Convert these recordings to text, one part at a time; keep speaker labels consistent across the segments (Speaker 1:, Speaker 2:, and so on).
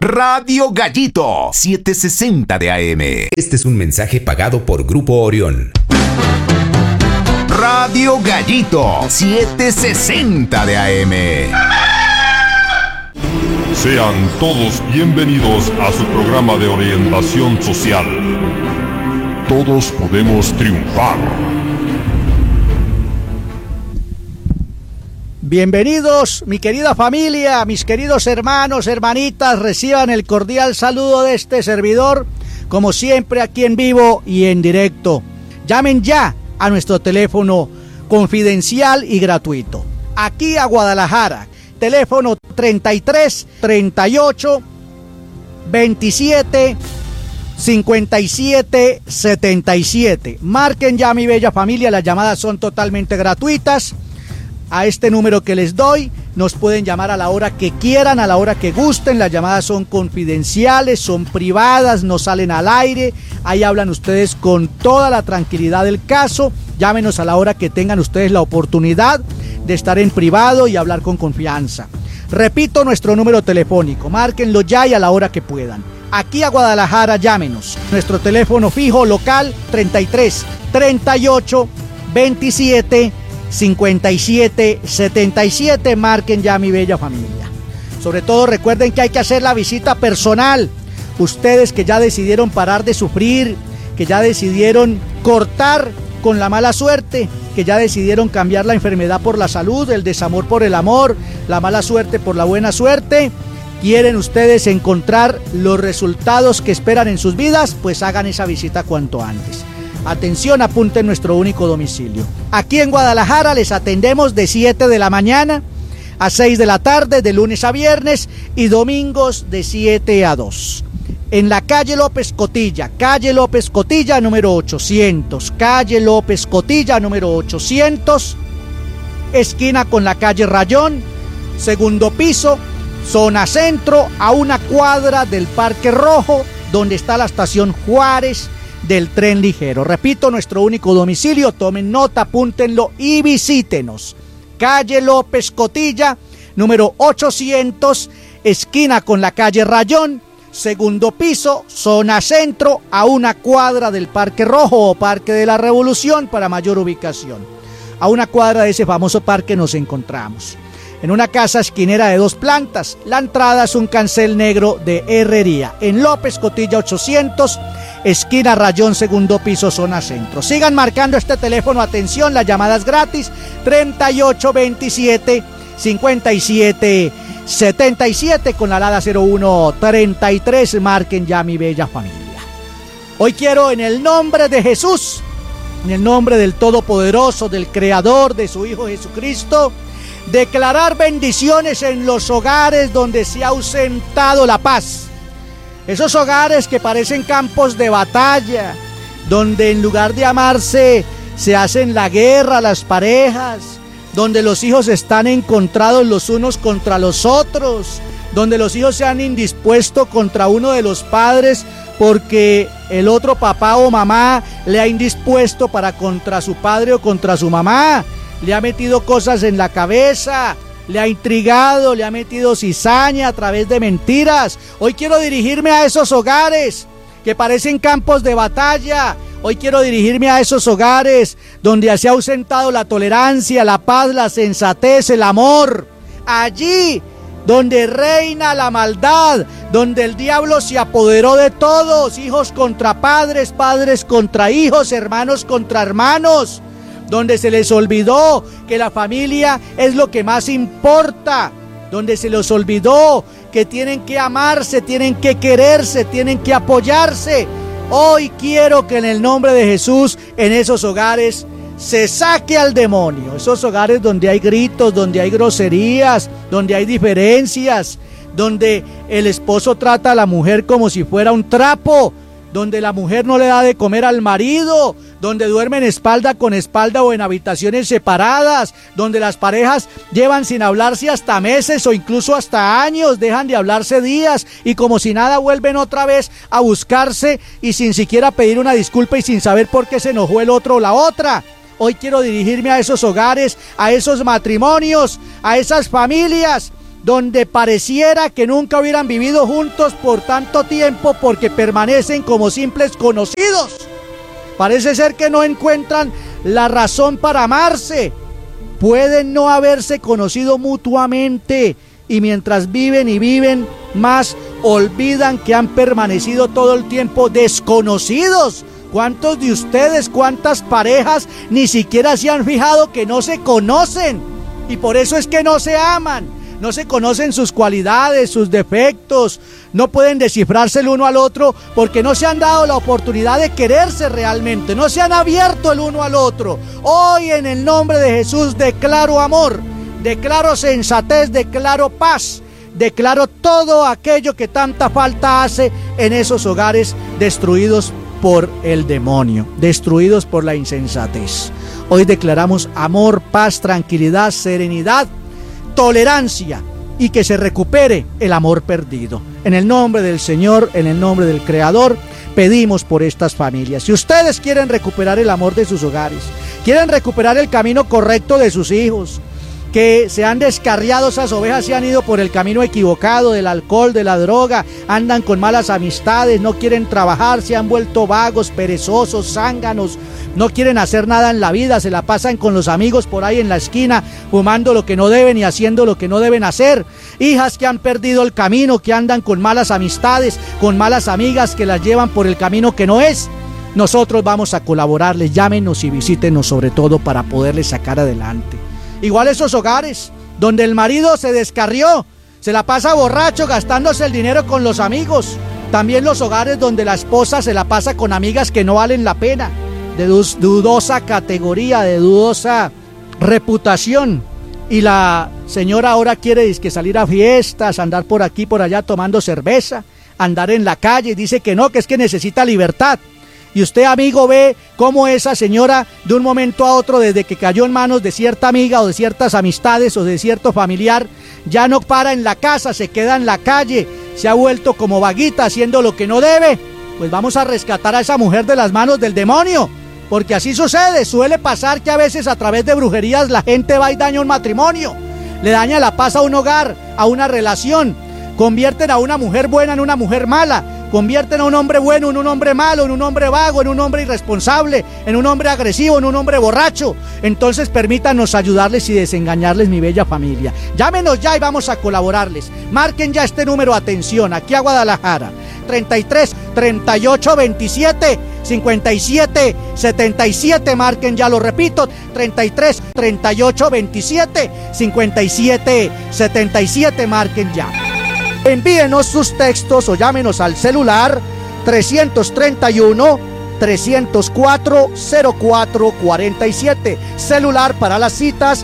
Speaker 1: Radio Gallito 760 de AM.
Speaker 2: Este es un mensaje pagado por Grupo Orión.
Speaker 1: Radio Gallito 760 de AM.
Speaker 3: Sean todos bienvenidos a su programa de orientación social. Todos podemos triunfar.
Speaker 4: Bienvenidos, mi querida familia, mis queridos hermanos, hermanitas, reciban el cordial saludo de este servidor, como siempre aquí en vivo y en directo. Llamen ya a nuestro teléfono confidencial y gratuito. Aquí a Guadalajara, teléfono 33 38 27 57 77. Marquen ya, mi bella familia, las llamadas son totalmente gratuitas. A este número que les doy, nos pueden llamar a la hora que quieran, a la hora que gusten. Las llamadas son confidenciales, son privadas, no salen al aire. Ahí hablan ustedes con toda la tranquilidad del caso. Llámenos a la hora que tengan ustedes la oportunidad de estar en privado y hablar con confianza. Repito nuestro número telefónico, márquenlo ya y a la hora que puedan. Aquí a Guadalajara, llámenos. Nuestro teléfono fijo local 33 38 27 57 77. Marquen ya, mi bella familia. Sobre todo recuerden que hay que hacer la visita personal. Ustedes que ya decidieron parar de sufrir, que ya decidieron cortar con la mala suerte, que ya decidieron cambiar la enfermedad por la salud, el desamor por el amor, la mala suerte por la buena suerte, quieren ustedes encontrar los resultados que esperan en sus vidas, pues hagan esa visita cuanto antes. Atención, apunten nuestro único domicilio. Aquí en Guadalajara les atendemos de 7 de la mañana a 6 de la tarde, de lunes a viernes, y domingos de 7 a 2. En la calle López Cotilla número 800, calle López Cotilla número 800, esquina con la calle Rayón, segundo piso, zona centro, a una cuadra del Parque Rojo, donde está la estación Juárez del tren ligero. Repito, nuestro único domicilio, tomen nota, apúntenlo y visítenos. Calle López Cotilla, número 800, esquina con la calle Rayón, segundo piso, zona centro, a una cuadra del Parque Rojo o Parque de la Revolución para mayor ubicación. A una cuadra de ese famoso parque nos encontramos. En una casa esquinera de 2 plantas, la entrada es un cancel negro de herrería. En López Cotilla 800, esquina Rayón, segundo piso, zona centro. Sigan marcando este teléfono, atención, las llamadas gratis, 38 27 57 77 con la alada 0133. Marquen ya, mi bella familia. Hoy quiero, en el nombre de Jesús, en el nombre del Todopoderoso, del Creador, de su Hijo Jesucristo, declarar bendiciones en los hogares donde se ha ausentado la paz. Esos hogares que parecen campos de batalla, donde en lugar de amarse se hacen la guerra las parejas, donde los hijos están encontrados los unos contra los otros, donde los hijos se han indispuesto contra uno de los padres porque el otro papá o mamá le ha indispuesto para contra su padre o contra su mamá. Le ha metido cosas en la cabeza, le ha intrigado, le ha metido cizaña a través de mentiras. Hoy quiero dirigirme a esos hogares que parecen campos de batalla. Hoy quiero dirigirme a esos hogares donde se ha ausentado la tolerancia, la paz, la sensatez, el amor. Allí donde reina la maldad, donde el diablo se apoderó de todos, hijos contra padres, padres contra hijos, hermanos contra hermanos, donde se les olvidó que la familia es lo que más importa, donde se les olvidó que tienen que amarse, tienen que quererse, tienen que apoyarse. Hoy quiero que en el nombre de Jesús, en esos hogares se saque al demonio, esos hogares donde hay gritos, donde hay groserías, donde hay diferencias, donde el esposo trata a la mujer como si fuera un trapo, donde la mujer no le da de comer al marido, donde duermen espalda con espalda o en habitaciones separadas, donde las parejas llevan sin hablarse hasta meses o incluso hasta años, dejan de hablarse días y como si nada vuelven otra vez a buscarse y sin siquiera pedir una disculpa y sin saber por qué se enojó el otro o la otra. Hoy quiero dirigirme a esos hogares, a esos matrimonios, a esas familias donde pareciera que nunca hubieran vivido juntos por tanto tiempo porque permanecen como simples conocidos. Parece ser que no encuentran la razón para amarse. Pueden no haberse conocido mutuamente y mientras viven y viven más, olvidan que han permanecido todo el tiempo desconocidos. ¿Cuántos de ustedes, cuántas parejas ni siquiera se han fijado que no se conocen? Y por eso es que no se aman. No se conocen sus cualidades, sus defectos, no pueden descifrarse el uno al otro porque no se han dado la oportunidad de quererse realmente, no se han abierto el uno al otro. Hoy en el nombre de Jesús declaro amor, declaro sensatez, declaro paz, declaro todo aquello que tanta falta hace en esos hogares destruidos por el demonio, destruidos por la insensatez. Hoy declaramos amor, paz, tranquilidad, serenidad, tolerancia y que se recupere el amor perdido. En el nombre del Señor, en el nombre del Creador, pedimos por estas familias. Si ustedes quieren recuperar el amor de sus hogares, quieren recuperar el camino correcto de sus hijos, que se han descarriado, esas ovejas se han ido por el camino equivocado del alcohol, de la droga, andan con malas amistades, no quieren trabajar, se han vuelto vagos, perezosos, zánganos, no quieren hacer nada en la vida, se la pasan con los amigos por ahí en la esquina, fumando lo que no deben y haciendo lo que no deben hacer. Hijas que han perdido el camino, que andan con malas amistades, con malas amigas que las llevan por el camino que no es. Nosotros vamos a colaborarles, llámenos y visítenos sobre todo para poderles sacar adelante. Igual esos hogares donde el marido se descarrió, se la pasa borracho gastándose el dinero con los amigos. También los hogares donde la esposa se la pasa con amigas que no valen la pena, de dudosa categoría, de dudosa reputación. Y la señora ahora quiere salir a fiestas, andar por aquí, por allá tomando cerveza, andar en la calle, dice que no, que es que necesita libertad. Y usted, amigo, ve cómo esa señora de un momento a otro, desde que cayó en manos de cierta amiga o de ciertas amistades o de cierto familiar, ya no para en la casa, se queda en la calle, se ha vuelto como vaguita haciendo lo que no debe. Pues vamos a rescatar a esa mujer de las manos del demonio, porque así sucede, suele pasar que a veces a través de brujerías la gente va y daña un matrimonio, le daña la paz a un hogar, a una relación, convierten a una mujer buena en una mujer mala, convierten a un hombre bueno en un hombre malo, en un hombre vago, en un hombre irresponsable, en un hombre agresivo, en un hombre borracho. Entonces permítanos ayudarles y desengañarles, mi bella familia. Llámenos ya y vamos a colaborarles. Marquen ya este número, atención, aquí a Guadalajara. 33 38 27 57 77, marquen ya, lo repito, 33 38 27 57 77, marquen ya. Envíenos sus textos o llámenos al celular 331 304 0447. Celular para las citas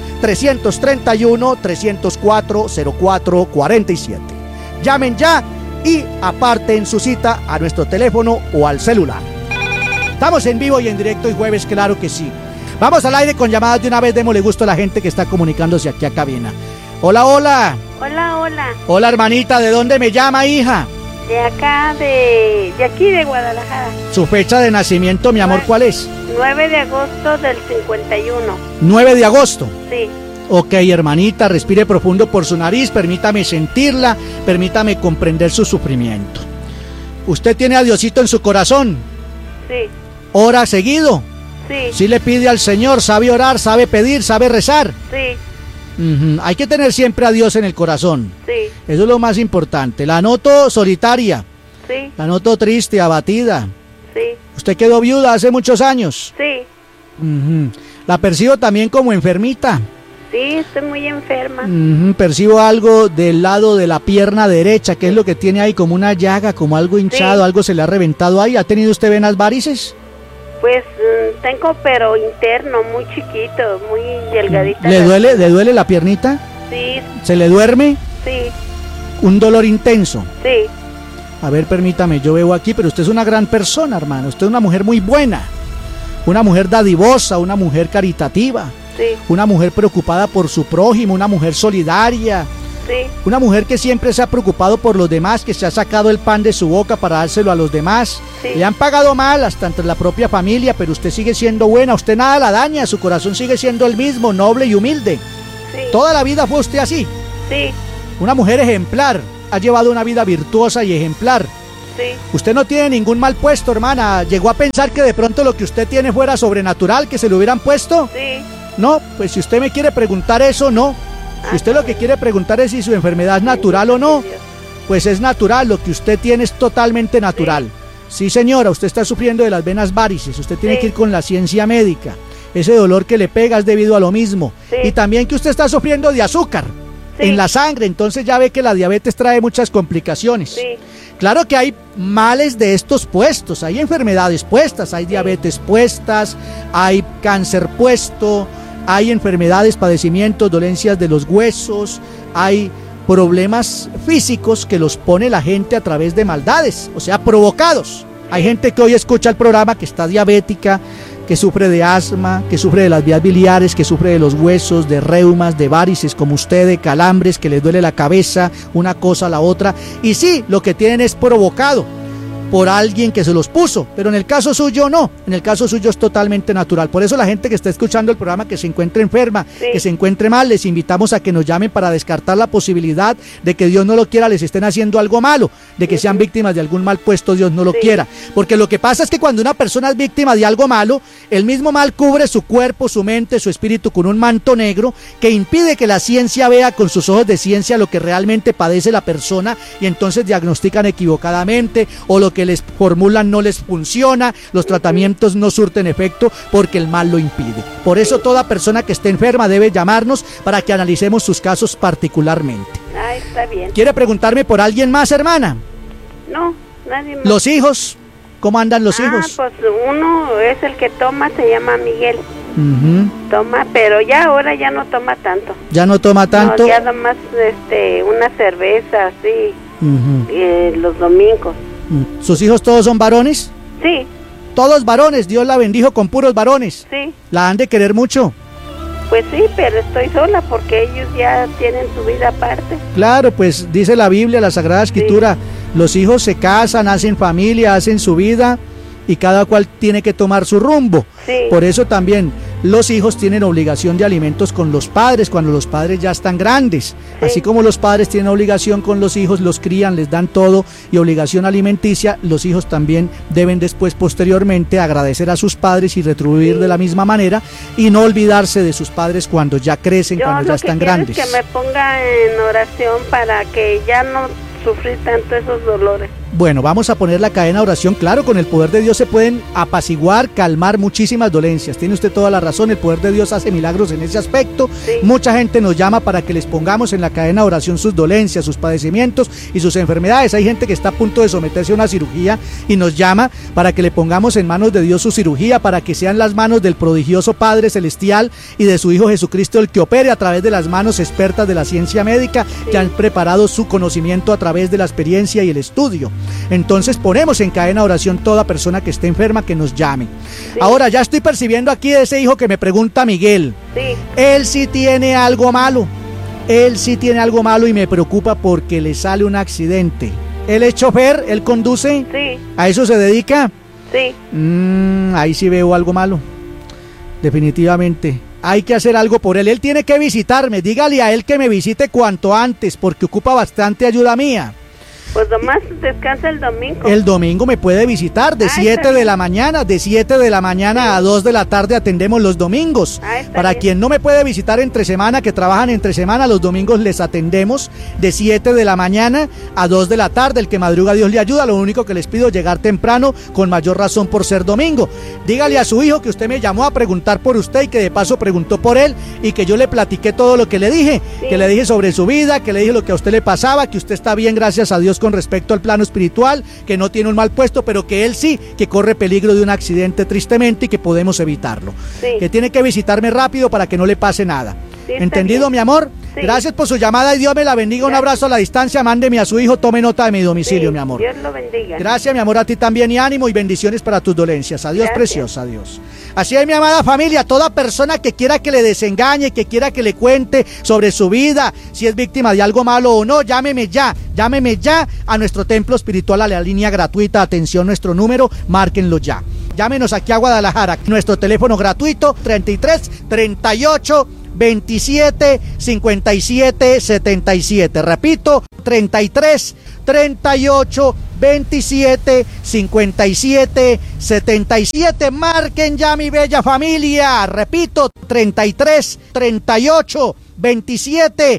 Speaker 4: 331 304 0447. Llamen ya y aparten su cita a nuestro teléfono o al celular. Estamos en vivo y en directo y jueves, claro que sí. Vamos al aire con llamadas de una vez, démosle gusto a la gente que está comunicándose aquí a cabina. Hola, hola.
Speaker 5: Hola, hola.
Speaker 4: Hola, hermanita, ¿de dónde me llama, hija?
Speaker 5: De acá, de aquí de Guadalajara.
Speaker 4: ¿Su fecha de nacimiento, mi amor, cuál es?
Speaker 5: 9 de agosto del 51.
Speaker 4: 9 de agosto.
Speaker 5: Sí.
Speaker 4: Ok, hermanita, respire profundo por su nariz, permítame sentirla, permítame comprender su sufrimiento. ¿Usted tiene a Diosito en su corazón?
Speaker 5: Sí.
Speaker 4: ¿Ora seguido?
Speaker 5: Sí.
Speaker 4: ¿Sí le pide al Señor? ¿Sabe orar? ¿Sabe pedir? ¿Sabe rezar?
Speaker 5: Sí.
Speaker 4: Hay que tener siempre a Dios en el corazón.
Speaker 5: Sí.
Speaker 4: Eso es lo más importante. La noto solitaria.
Speaker 5: Sí.
Speaker 4: La noto triste, abatida.
Speaker 5: Sí.
Speaker 4: ¿Usted quedó viuda hace muchos años?
Speaker 5: Sí.
Speaker 4: La percibo también como enfermita.
Speaker 5: Sí, estoy muy enferma.
Speaker 4: Percibo algo del lado de la pierna derecha, que es lo que tiene ahí, como una llaga, como algo hinchado, algo se le ha reventado ahí. ¿Ha tenido usted venas varices?
Speaker 5: Pues tengo, pero interno, muy chiquito, muy delgadita.
Speaker 4: ¿Le duele la piernita?
Speaker 5: Sí.
Speaker 4: ¿Se le duerme?
Speaker 5: Sí.
Speaker 4: ¿Un dolor intenso?
Speaker 5: Sí.
Speaker 4: A ver, permítame, yo veo aquí, pero usted es una gran persona, hermano. Usted es una mujer muy buena, una mujer dadivosa, una mujer caritativa.
Speaker 5: Sí.
Speaker 4: Una mujer preocupada por su prójimo, una mujer solidaria.
Speaker 5: Sí.
Speaker 4: Una mujer que siempre se ha preocupado por los demás, que se ha sacado el pan de su boca para dárselo a los demás.
Speaker 5: Sí.
Speaker 4: Le han pagado mal hasta entre la propia familia, pero usted sigue siendo buena, usted nada la daña, su corazón sigue siendo el mismo, noble y humilde.
Speaker 5: Sí.
Speaker 4: ¿Toda la vida fue usted así?
Speaker 5: Sí.
Speaker 4: una mujer ejemplar, ha llevado una vida virtuosa y ejemplar.
Speaker 5: Sí.
Speaker 4: Usted no tiene ningún mal puesto, hermana. ¿Llegó a pensar que de pronto lo que usted tiene fuera sobrenatural, que se lo hubieran puesto?
Speaker 5: Sí.
Speaker 4: No, pues si usted me quiere preguntar eso, no. Si usted lo que quiere preguntar es si su enfermedad es natural o no, pues es natural, lo que usted tiene es totalmente natural. Sí, señora, usted está sufriendo de las venas varices, usted tiene que ir con la ciencia médica. Ese dolor que le pega es debido a lo mismo. Y también que usted está sufriendo de azúcar en la sangre, entonces ya ve que la diabetes trae muchas complicaciones. Claro que hay males de estos puestos, hay enfermedades puestas, hay diabetes puestas, hay cáncer puesto, hay enfermedades, padecimientos, dolencias de los huesos, hay problemas físicos que los pone la gente a través de maldades, o sea, provocados. Hay gente que hoy escucha el programa que está diabética, que sufre de asma, que sufre de las vías biliares, que sufre de los huesos, de reumas, de varices como usted, de calambres, que les duele la cabeza, una cosa a la otra. Y sí, lo que tienen es provocado por alguien que se los puso, pero en el caso suyo no, en el caso suyo es totalmente natural. Por eso la gente que está escuchando el programa, que se encuentre enferma, que se encuentre mal, les invitamos a que nos llamen para descartar la posibilidad de que Dios no lo quiera, les estén haciendo algo malo, de que sean víctimas de algún mal puesto, Dios no lo quiera. Porque lo que pasa es que cuando una persona es víctima de algo malo, el mismo mal cubre su cuerpo, su mente, su espíritu con un manto negro que impide que la ciencia vea con sus ojos de ciencia lo que realmente padece la persona, y entonces diagnostican equivocadamente, o lo que les formulan no les funciona, los tratamientos no surten efecto porque el mal lo impide. Por eso toda persona que esté enferma debe llamarnos para que analicemos sus casos particularmente.
Speaker 5: Ah, está bien.
Speaker 4: ¿Quiere preguntarme por alguien más, hermana?
Speaker 5: No, nadie más.
Speaker 4: ¿Los hijos? ¿Cómo andan los hijos?
Speaker 5: Pues uno es el que toma, se llama Miguel. Toma, pero ya ahora ya no toma tanto.
Speaker 4: ¿Ya no toma tanto?
Speaker 5: No, ya nomás una cerveza así, los domingos.
Speaker 4: ¿Sus hijos todos son varones?
Speaker 5: Sí.
Speaker 4: Todos varones, Dios la bendijo con puros varones.
Speaker 5: Sí.
Speaker 4: ¿La han de querer mucho?
Speaker 5: Pues sí, pero estoy sola porque ellos ya tienen su vida aparte.
Speaker 4: Claro, pues dice la Biblia, la Sagrada Escritura, los hijos se casan, hacen familia, hacen su vida y cada cual tiene que tomar su rumbo. Por eso también los hijos tienen obligación de alimentos con los padres cuando los padres ya están grandes. Así como los padres tienen obligación con los hijos, los crían, les dan todo y obligación alimenticia, los hijos también deben después, posteriormente, agradecer a sus padres y retribuir de la misma manera y no olvidarse de sus padres cuando ya crecen, cuando ya están grandes.
Speaker 5: Yo lo que quiero es que me ponga en oración para que ya no sufrir tanto esos dolores.
Speaker 4: Bueno, vamos a poner la cadena de oración. Claro, con el poder de Dios se pueden apaciguar, calmar muchísimas dolencias. Tiene usted toda la razón, el poder de Dios hace milagros en ese aspecto. Mucha gente nos llama para que les pongamos en la cadena de oración sus dolencias, sus padecimientos y sus enfermedades. Hay gente que está a punto de someterse a una cirugía y nos llama para que le pongamos en manos de Dios su cirugía, para que sean las manos del prodigioso Padre Celestial y de su Hijo Jesucristo el que opere a través de las manos expertas de la ciencia médica que han preparado su conocimiento a través de la experiencia y el estudio. Entonces ponemos en cadena de oración toda persona que esté enferma que nos llame. Ahora ya estoy percibiendo aquí de ese hijo que me pregunta Miguel. Él sí tiene algo malo. Él sí tiene algo malo y me preocupa porque le sale un accidente. ¿Él es chofer? ¿Él conduce?
Speaker 5: Sí.
Speaker 4: ¿A eso se dedica?
Speaker 5: Sí.
Speaker 4: Ahí sí veo algo malo. Definitivamente. Hay que hacer algo por él. Él tiene que visitarme. Dígale a él que me visite cuanto antes porque ocupa bastante ayuda mía.
Speaker 5: Pues nomás descansa el domingo.
Speaker 4: El domingo me puede visitar de 7 de la mañana, de 7 de la mañana a 2 de la tarde atendemos los domingos. Para quien no me puede visitar entre semana, que trabajan entre semana, los domingos les atendemos de 7 de la mañana a 2 de la tarde. El que madruga Dios le ayuda, lo único que les pido es llegar temprano, con mayor razón por ser domingo. Dígale a su hijo que usted me llamó a preguntar por usted y que de paso preguntó por él y que yo le platiqué todo lo que le dije, que le dije sobre su vida, que le dije lo que a usted le pasaba, que usted está bien, gracias a Dios, con respecto al plano espiritual, que no tiene un mal puesto, pero que él sí, que corre peligro de un accidente tristemente y que podemos evitarlo. Que tiene que visitarme rápido para que no le pase nada. ¿Entendido, mi amor? Gracias por su llamada y Dios me la bendiga. Un abrazo a la distancia, mándeme a su hijo, tome nota de mi domicilio, mi amor.
Speaker 5: Dios lo bendiga.
Speaker 4: Gracias, mi amor, a ti también y ánimo y bendiciones para tus dolencias. Adiós, preciosa, adiós. Así es, mi amada familia, toda persona que quiera que le desengañe, que quiera que le cuente sobre su vida, si es víctima de algo malo o no, llámeme ya a nuestro templo espiritual, a la línea gratuita. Atención, nuestro número, márquenlo ya. Llámenos aquí a Guadalajara, nuestro teléfono gratuito 33 38 27 57 77. Repito, 33 38 27 57 77. Marquen ya, mi bella familia. Repito, 33 38 27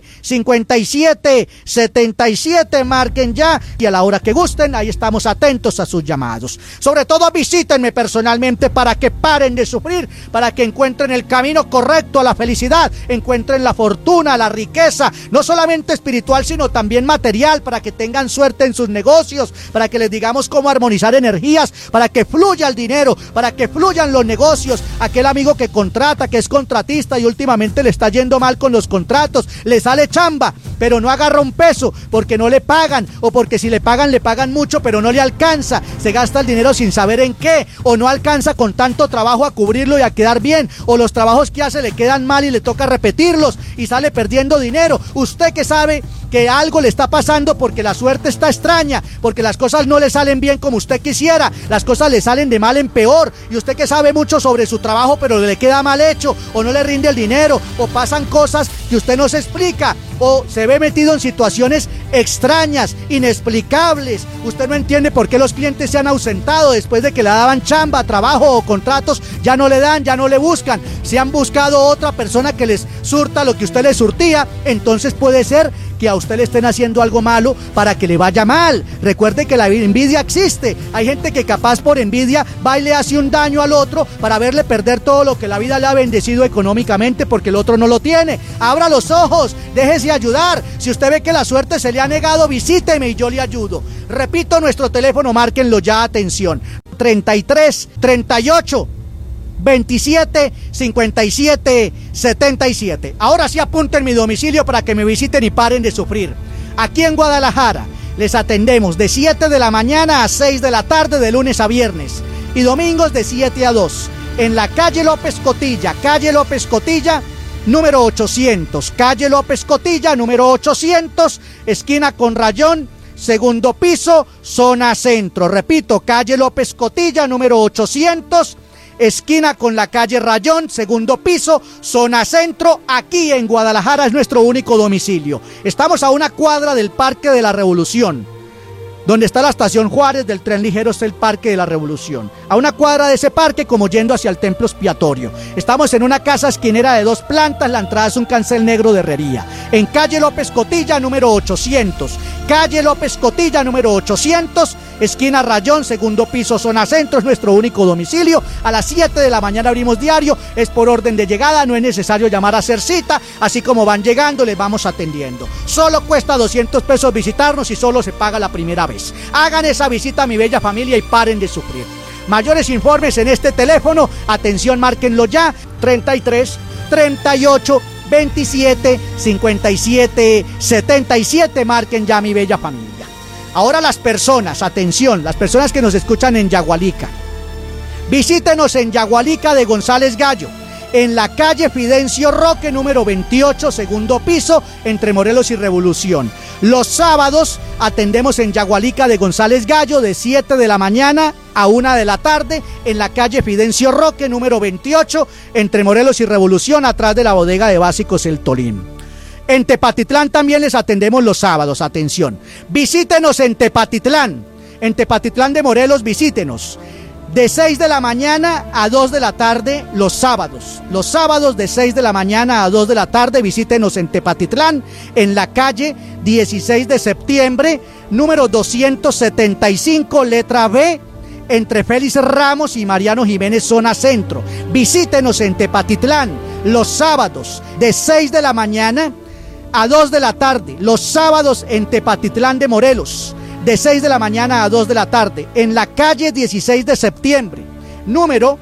Speaker 4: 57 77. Marquen ya y a la hora que gusten, ahí estamos atentos a sus llamados. Sobre todo visítenme personalmente para que paren de sufrir, para que encuentren el camino correcto a la felicidad, encuentren la fortuna, la riqueza, no solamente espiritual sino también material, para que tengan suerte en sus negocios, para que les digamos cómo armonizar energías, para que fluya el dinero, para que fluyan los negocios. Aquel amigo que contrata, que es contratista y últimamente le está yendo mal con los contratos, le sale chamba, pero no agarra un peso porque no le pagan, o porque si le pagan mucho pero no le alcanza, se gasta el dinero sin saber en qué, o no alcanza con tanto trabajo a cubrirlo y a quedar bien, o los trabajos que hace le quedan mal y le toca repetirlos y sale perdiendo dinero. Usted que sabe que algo le está pasando porque la suerte está extraña, porque las cosas no le salen bien como usted quisiera, las cosas le salen de mal en peor, y usted que sabe mucho sobre su trabajo pero le queda mal hecho, o no le rinde el dinero, o pasan cosas que usted no se explica, o se ve metido en situaciones extrañas, inexplicables. Usted no entiende por qué los clientes se han ausentado después de que le daban chamba, trabajo o contratos, ya no le dan, ya no le buscan. Si han buscado otra persona que les surta lo que usted les surtía, entonces puede ser que a usted le estén haciendo algo malo para que le vaya mal. Recuerde que la envidia existe. Hay gente que capaz por envidia va y le hace un daño al otro para verle perder todo lo que la vida le ha bendecido económicamente porque el otro no lo tiene. Abra los ojos, déjese ayudar. Si usted ve que la suerte se le ha negado, visíteme y yo le ayudo. Repito nuestro teléfono, márquenlo ya, atención: 33 38 27 57 77. Ahora sí apunten mi domicilio para que me visiten y paren de sufrir. Aquí en Guadalajara les atendemos de 7 de la mañana a 6 de la tarde de lunes a viernes, y domingos de 7 a 2 en la calle López Cotilla, número 800, calle López Cotilla, número 800, esquina con Rayón, segundo piso, zona centro. Repito, calle López Cotilla, número 800, esquina con la calle Rayón, segundo piso, zona centro. Aquí en Guadalajara es nuestro único domicilio. Estamos a una cuadra del Parque de la Revolución. Donde está la estación Juárez del tren ligero es el Parque de la Revolución. A una cuadra de ese parque, como yendo hacia el templo expiatorio. Estamos en una casa esquinera de 2 plantas, la entrada es un cancel negro de herrería. En calle López Cotilla, número 800. Calle López Cotilla, número 800, esquina Rayón, segundo piso, zona centro, es nuestro único domicilio. A las 7 de la mañana abrimos diario, es por orden de llegada, no es necesario llamar a hacer cita, así como van llegando les vamos atendiendo. Solo cuesta 200 pesos visitarnos y solo se paga la primera vez. Hagan esa visita, mi bella familia, y paren de sufrir. Mayores informes en este teléfono, atención, márquenlo ya: 33 38 27 57 77. Marquen ya, mi bella familia. Ahora las personas, atención, las personas que nos escuchan en Yagualica, visítenos en Yagualica de González Gallo, en la calle Fidencio Roque, número 28, segundo piso, entre Morelos y Revolución. Los sábados atendemos en Yagualica de González Gallo de 7 de la mañana a 1 de la tarde, en la calle Fidencio Roque, número 28, entre Morelos y Revolución, atrás de la bodega de básicos El Tolín. En Tepatitlán también les atendemos los sábados, atención. Visítenos en Tepatitlán de Morelos, visítenos. De 6 de la mañana a 2 de la tarde los sábados. Los sábados de 6 de la mañana a 2 de la tarde, visítenos en Tepatitlán, en la calle 16 de septiembre, número 275, letra B, entre Félix Ramos y Mariano Jiménez, zona centro. Visítenos en Tepatitlán los sábados de 6 de la mañana a 2 de la tarde. Los sábados en Tepatitlán de Morelos, de 6 de la mañana a 2 de la tarde, en la calle 16 de septiembre, número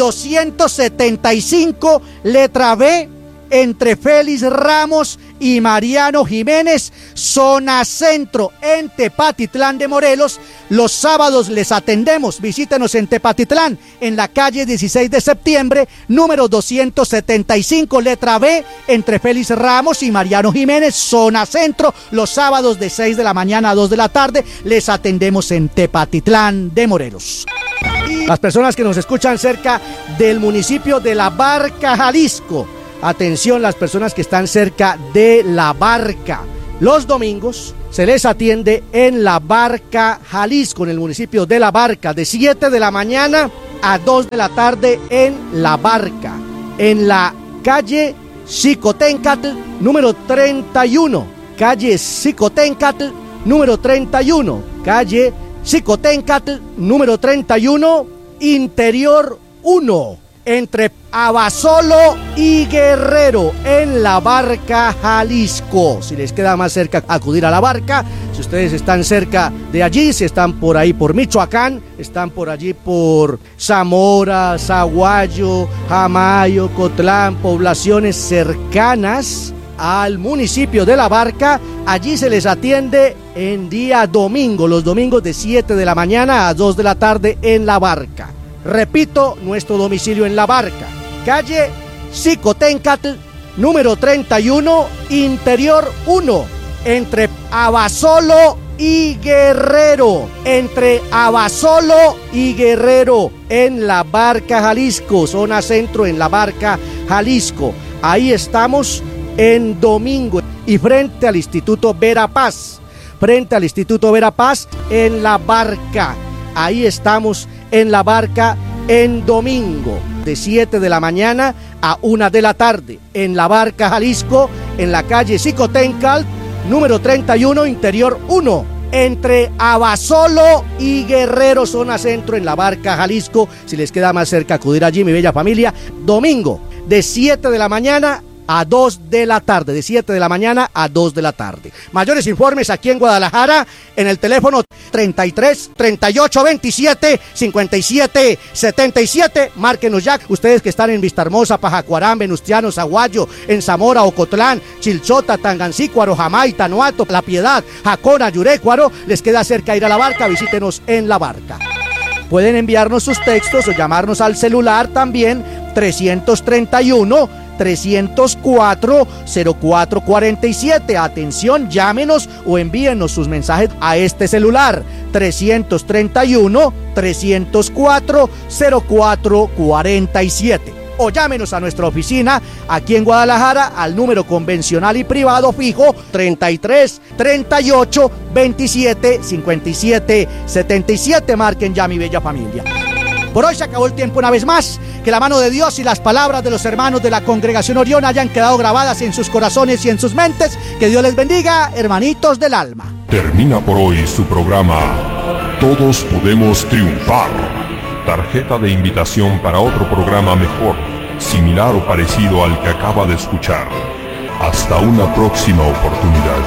Speaker 4: 275, letra B, entre Félix Ramos y Mariano Jiménez, zona centro, en Tepatitlán de Morelos. Los sábados les atendemos. Visítenos en Tepatitlán, en la calle 16 de septiembre, número 275, letra B, entre Félix Ramos y Mariano Jiménez, zona centro. Los sábados de 6 de la mañana a 2 de la tarde les atendemos en Tepatitlán de Morelos. Las personas que nos escuchan cerca del municipio de La Barca, Jalisco, Atención las personas que están cerca de La Barca. Los domingos se les atiende en La Barca, Jalisco, en el municipio de La Barca, de 7 de la mañana a 2 de la tarde en La Barca, en la calle Xicoténcatl, número 31. Calle Xicoténcatl, número 31. Calle Xicoténcatl, número 31, Interior 1, entre Abasolo y Guerrero, en La Barca, Jalisco. Si les queda más cerca acudir a La Barca, si ustedes están cerca de allí, si están por ahí por Michoacán, están por allí por Zamora, Zaguayo, Jamayo, Cotlán, poblaciones cercanas al municipio de La Barca, allí se les atiende en día domingo, los domingos de 7 de la mañana a 2 de la tarde en La Barca. Repito, nuestro domicilio en La Barca, calle Xicoténcatl, número 31, Interior 1, entre Abasolo y Guerrero, entre Abasolo y Guerrero, en La Barca, Jalisco, zona centro en La Barca, Jalisco. Ahí estamos en domingo y frente al Instituto Verapaz, en La Barca. Ahí estamos en La Barca en domingo, de 7 de la mañana a 1 de la tarde, en La Barca, Jalisco, en la calle Xicoténcatl, número 31, Interior 1, entre Abasolo y Guerrero, zona centro en La Barca, Jalisco. Si les queda más cerca acudir allí, mi bella familia, domingo, de 7 de la mañana a 2 de la tarde, de 7 de la mañana a 2 de la tarde. Mayores informes aquí en Guadalajara, en el teléfono 33 38 27 57 77. Márquenos ya, ustedes que están en Vistahermosa, Pajacuarán, Venustiano, Zaguayo, en Zamora, Ocotlán, Chilchota, Tangancícuaro, Jamay, Tanuato, La Piedad, Jacona, Yurécuaro, les queda cerca ir a La Barca, visítenos en La Barca. Pueden enviarnos sus textos o llamarnos al celular también, 331-304-0447. Atención, llámenos o envíenos sus mensajes a este celular, 331-304-0447. O llámenos a nuestra oficina aquí en Guadalajara al número convencional y privado fijo 33 38 27 57 77. Marquen ya, mi bella familia. Por hoy se acabó el tiempo una vez más. Que la mano de Dios y las palabras de los hermanos de la Congregación Orión hayan quedado grabadas en sus corazones y en sus mentes. Que Dios les bendiga, hermanitos del alma.
Speaker 3: Termina por hoy su programa Todos Podemos Triunfar. Tarjeta de invitación para otro programa mejor, similar o parecido al que acaba de escuchar. Hasta una próxima oportunidad.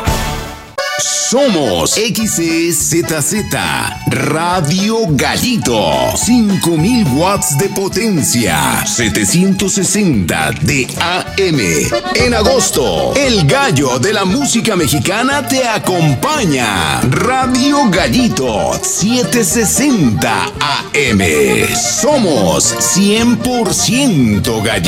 Speaker 1: Somos XEZZ Radio Gallito, 5000 watts de potencia, 760 de AM. En agosto, el gallo de la música mexicana te acompaña. Radio Gallito, 760 AM. Somos 100% gallito.